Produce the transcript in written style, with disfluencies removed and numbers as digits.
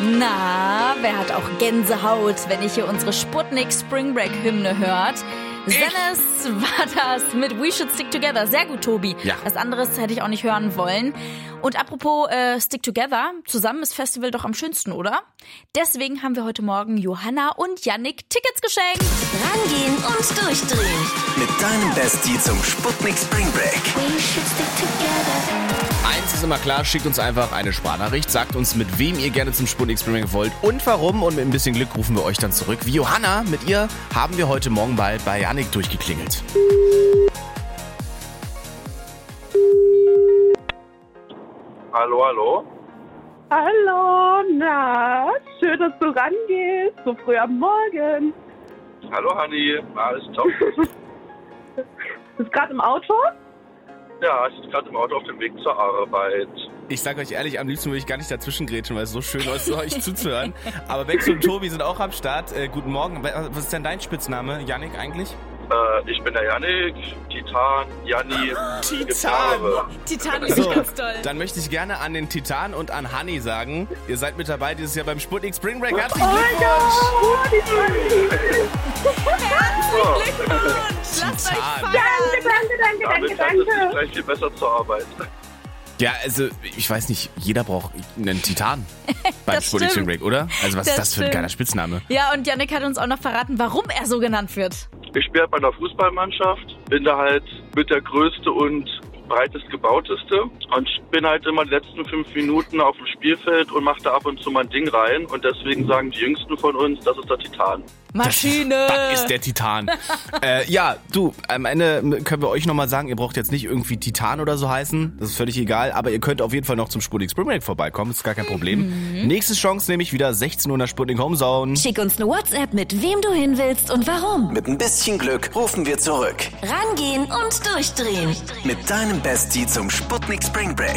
Na, wer hat auch Gänsehaut, wenn ich hier unsere Sputnik Spring Break Hymne hört? Sennes war das mit We Should Stick Together. Sehr gut, Tobi. Ja. Was anderes hätte ich auch nicht hören wollen. Und apropos Stick Together, zusammen ist Festival doch am schönsten, oder? Deswegen haben wir heute Morgen Johanna und Yannick Tickets geschenkt. Rangehen und durchdrehen. Mit deinem Bestie zum Sputnik Spring Break. We should stick together. Eins ist immer klar, schickt uns einfach eine Sprachnachricht, sagt uns, mit wem ihr gerne zum Sputnik Spring Break wollt und warum. Und mit ein bisschen Glück rufen wir euch dann zurück. Wie Johanna, mit ihr haben wir heute Morgen bei Yannick durchgeklingelt. Hallo, hallo. Hallo, na, schön, dass du rangehst, so früh am Morgen. Hallo, Hanni. Alles top. Bist gerade im Auto? Ja, ich bin gerade im Auto auf dem Weg zur Arbeit. Ich sag euch ehrlich, am liebsten würde ich gar nicht dazwischen grätschen, weil es so schön ist, euch zuzuhören. Aber Bex und Tobi sind auch am Start. Guten Morgen. Was ist denn dein Spitzname, Yannick, eigentlich? Ich bin der Yannick, Titan, Janni, Gitarre. Titan ist So, ganz toll. dann möchte ich gerne an den Titan und an Hanni sagen, ihr seid mit dabei dieses Jahr beim Sputnik Spring Break. Herzlichen Glückwunsch! Lasst euch Titan. feiern. Damit wird es gleich viel besser zur Arbeit. Ja, also, ich weiß nicht, jeder braucht einen Titan beim Das Sputnik Spring stimmt. Break, oder? Also, was Das ist das für ein stimmt. geiler Spitzname? Ja, und Yannick hat uns auch noch verraten, warum er so genannt wird. Ich spiele bei einer Fußballmannschaft, bin da halt mit der größte und breitest gebauteste und bin halt immer die letzten 5 Minuten auf dem Spielfeld und mache da ab und zu mein Ding rein und deswegen sagen die Jüngsten von uns, das ist der Titan. Maschine. Das ist der Titan. Ja, du, am Ende können wir euch nochmal sagen, ihr braucht jetzt nicht irgendwie Titan oder so heißen, das ist völlig egal, aber ihr könnt auf jeden Fall noch zum Sputnik Spring Break vorbeikommen, ist gar kein Problem. Nächste Chance nämlich wieder 16 Uhr in der Sputnik Homezone. Schick uns eine WhatsApp mit wem du hin willst und warum. Mit ein bisschen Glück rufen wir zurück. Rangehen und durchdrehen. Mit deinem Bestie zum Sputnik Spring Break.